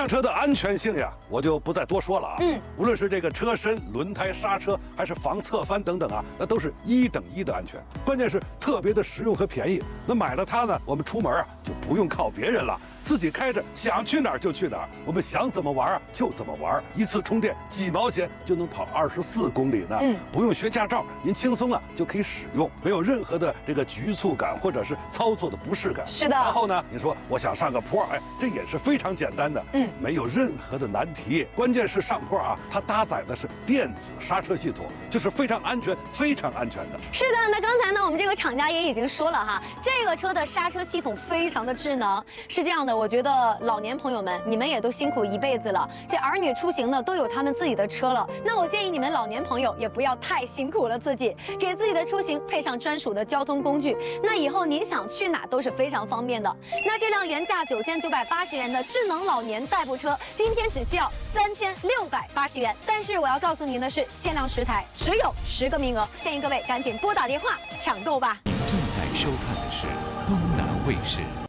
辆车的安全性呀，我就不再多说了啊。无论是这个车身、轮胎、刹车，还是防侧翻等等啊，那都是1等1的安全。关键是特别的实用和便宜。那买了它呢，我们出门啊就不用靠别人了，自己开着想去哪儿就去哪儿，我们想怎么玩啊就怎么玩。一次充电几毛钱就能跑24公里呢。不用学驾照，您轻松啊就可以使用，没有任何的这个局促感或者是操作的不适感。 是的。 然后呢，你说我想上个坡，哎，这也是非常简单的。没有任何的难题。关键是上坡啊，它搭载的是电子刹车系统，就是非常安全、非常安全的。 是的，那刚才呢，我们这个厂家也已经说了哈，这个车的刹车系统非常的智能。是这样的，我觉得老年朋友们，你们也都辛苦一辈子了，这儿女出行呢都有他们自己的车了。那我建议你们老年朋友也不要太辛苦了自己，给自己的出行配上专属的交通工具，那以后您想去哪都是非常方便的。那这辆原价9980元的智能老年代步车，今天只需要3680元。但是我要告诉您的是，限量10台，只有10个名额，建议各位赶紧拨打电话抢购吧。 您正在收看的是东南卫视